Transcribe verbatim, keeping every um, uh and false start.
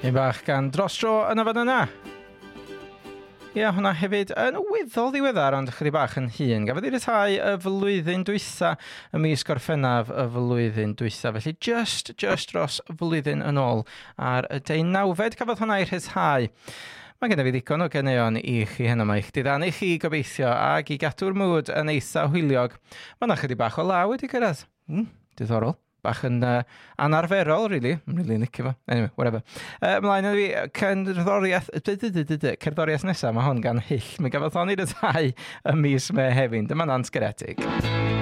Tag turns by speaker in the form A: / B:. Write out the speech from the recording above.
A: Un bach gan dros dro yn y fan yna. Ie, hwnna hefyd yn weddol ddiweddar, ond chydig bach yn hyn. Gafodd ei ryddhau y flwyddyn dwytha, y mis Gorffennaf y flwyddyn dwytha. Felly just, just dros flwyddyn yn ôl ar y deunawfed cafodd hwnna ei ryddhau. Mae gen i fi ddigon o geneuon i chi heno mae eich diddannu chi gobeithio ac i gadw'r mwd yn eitha hwyliog. Mae yna chydig bach o law wedi cyrraedd. Mm, diddorol. Bach yn uh, anarferol, really. I'm really licio fo. Anyway, whatever. Uh, Mlaen yn fi, cerddoriaeth, cerddoriaeth nesaf, mae hwn gan hyll. Mi gafodd hon i ryddhau y mis Mehefin. Dyma Nant Garedig.